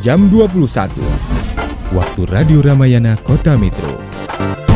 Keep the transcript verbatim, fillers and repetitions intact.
jam dua puluh satu. Waktu Radio Ramayana Kota Metro.